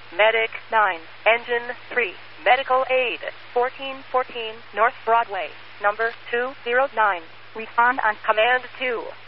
Medic 9, Engine 3, Medical Aid, 1414 North Broadway, number 209. Respond on Command 2.